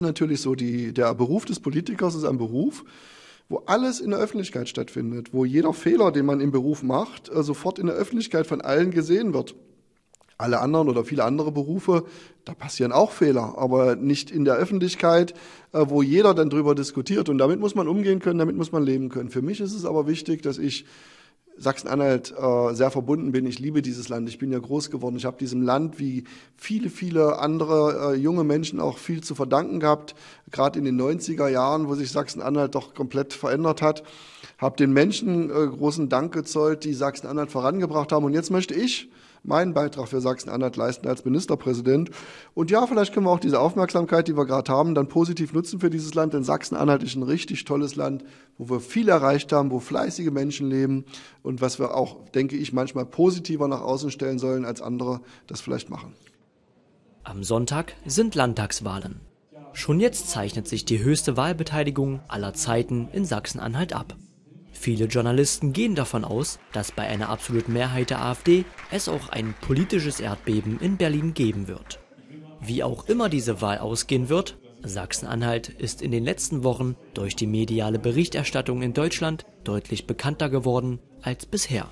Natürlich so, der Beruf des Politikers ist ein Beruf, wo alles in der Öffentlichkeit stattfindet, wo jeder Fehler, den man im Beruf macht, sofort in der Öffentlichkeit von allen gesehen wird. Alle anderen oder viele andere Berufe, da passieren auch Fehler, aber nicht in der Öffentlichkeit, wo jeder dann drüber diskutiert. Und damit muss man umgehen können, damit muss man leben können. Für mich ist es aber wichtig, dass ich Sachsen-Anhalt sehr verbunden bin. Ich liebe dieses Land. Ich bin ja groß geworden. Ich habe diesem Land wie viele andere junge Menschen auch viel zu verdanken gehabt. Gerade in den 90er Jahren, wo sich Sachsen-Anhalt doch komplett verändert hat. Habe den Menschen großen Dank gezollt, die Sachsen-Anhalt vorangebracht haben. Und jetzt möchte ich meinen Beitrag für Sachsen-Anhalt leisten als Ministerpräsident. Und ja, vielleicht können wir auch diese Aufmerksamkeit, die wir gerade haben, dann positiv nutzen für dieses Land. Denn Sachsen-Anhalt ist ein richtig tolles Land, wo wir viel erreicht haben, wo fleißige Menschen leben und was wir auch, denke ich, manchmal positiver nach außen stellen sollen, als andere das vielleicht machen. Am Sonntag sind Landtagswahlen. Schon jetzt zeichnet sich die höchste Wahlbeteiligung aller Zeiten in Sachsen-Anhalt ab. Viele Journalisten gehen davon aus, dass bei einer absoluten Mehrheit der AfD es auch ein politisches Erdbeben in Berlin geben wird. Wie auch immer diese Wahl ausgehen wird, Sachsen-Anhalt ist in den letzten Wochen durch die mediale Berichterstattung in Deutschland deutlich bekannter geworden als bisher.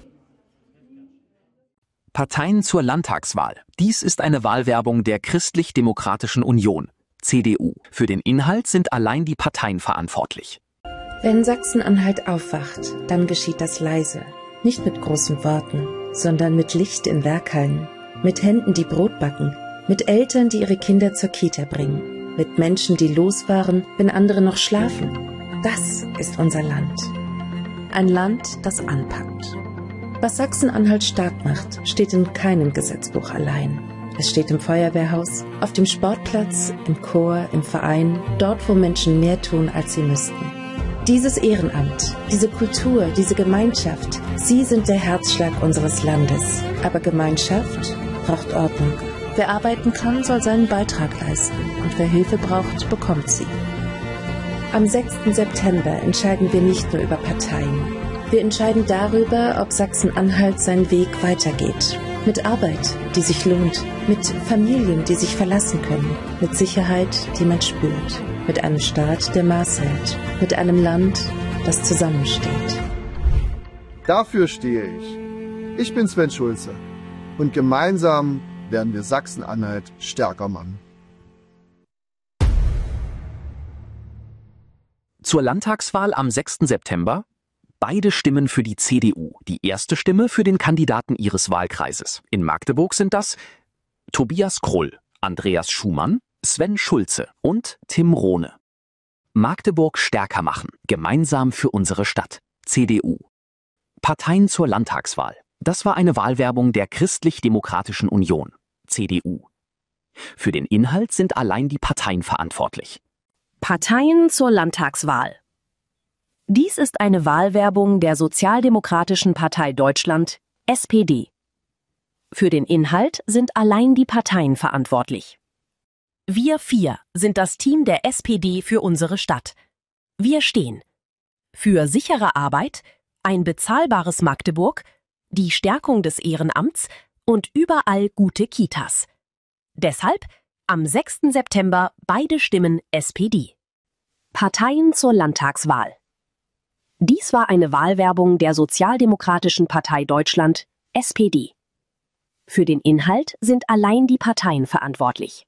Parteien zur Landtagswahl. Dies ist eine Wahlwerbung der Christlich-Demokratischen Union, CDU. Für den Inhalt sind allein die Parteien verantwortlich. Wenn Sachsen-Anhalt aufwacht, dann geschieht das leise. Nicht mit großen Worten, sondern mit Licht in Werkhallen, mit Händen, die Brot backen, mit Eltern, die ihre Kinder zur Kita bringen, mit Menschen, die losfahren, wenn andere noch schlafen. Das ist unser Land. Ein Land, das anpackt. Was Sachsen-Anhalt stark macht, steht in keinem Gesetzbuch allein. Es steht im Feuerwehrhaus, auf dem Sportplatz, im Chor, im Verein, dort, wo Menschen mehr tun, als sie müssten. Dieses Ehrenamt, diese Kultur, diese Gemeinschaft, sie sind der Herzschlag unseres Landes. Aber Gemeinschaft braucht Ordnung. Wer arbeiten kann, soll seinen Beitrag leisten. Und wer Hilfe braucht, bekommt sie. Am 6. September entscheiden wir nicht nur über Parteien. Wir entscheiden darüber, ob Sachsen-Anhalt seinen Weg weitergeht. Mit Arbeit, die sich lohnt. Mit Familien, die sich verlassen können. Mit Sicherheit, die man spürt. Mit einem Staat, der Maß hält. Mit einem Land, das zusammensteht. Dafür stehe ich. Ich bin Sven Schulze. Und gemeinsam werden wir Sachsen-Anhalt stärker machen. Zur Landtagswahl am 6. September. Beide Stimmen für die CDU. Die erste Stimme für den Kandidaten ihres Wahlkreises. In Magdeburg sind das Tobias Krull, Andreas Schumann, Sven Schulze und Tim Rohne. Magdeburg stärker machen. Gemeinsam für unsere Stadt. CDU. Parteien zur Landtagswahl. Das war eine Wahlwerbung der Christlich-Demokratischen Union. CDU. Für den Inhalt sind allein die Parteien verantwortlich. Parteien zur Landtagswahl. Dies ist eine Wahlwerbung der Sozialdemokratischen Partei Deutschland, SPD. Für den Inhalt sind allein die Parteien verantwortlich. Wir 4 sind das Team der SPD für unsere Stadt. Wir stehen für sichere Arbeit, ein bezahlbares Magdeburg, die Stärkung des Ehrenamts und überall gute Kitas. Deshalb am 6. September beide Stimmen SPD. Parteien zur Landtagswahl. Dies war eine Wahlwerbung der Sozialdemokratischen Partei Deutschland, SPD. Für den Inhalt sind allein die Parteien verantwortlich.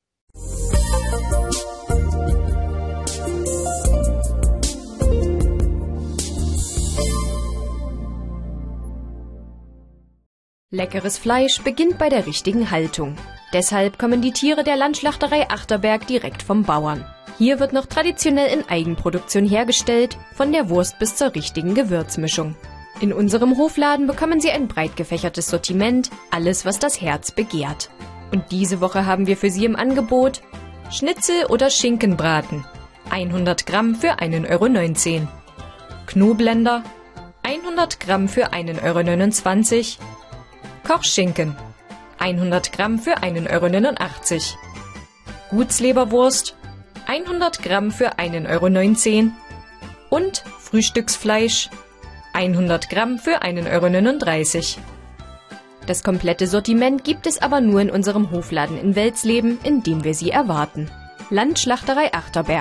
Leckeres Fleisch beginnt bei der richtigen Haltung. Deshalb kommen die Tiere der Landschlachterei Achterberg direkt vom Bauern. Hier wird noch traditionell in Eigenproduktion hergestellt, von der Wurst bis zur richtigen Gewürzmischung. In unserem Hofladen bekommen Sie ein breit gefächertes Sortiment, alles was das Herz begehrt. Und diese Woche haben wir für Sie im Angebot Schnitzel oder Schinkenbraten, 100 Gramm für 1,19 €. Knoblender, 100 Gramm für 1,29 €. Kochschinken, 100 Gramm für 1,89 €. Gutsleberwurst, 100 Gramm für 1,19 € und Frühstücksfleisch, 100 Gramm für 1,39 €. Das komplette Sortiment gibt es aber nur in unserem Hofladen in Welsleben, in dem wir Sie erwarten. Landschlachterei Achterberg.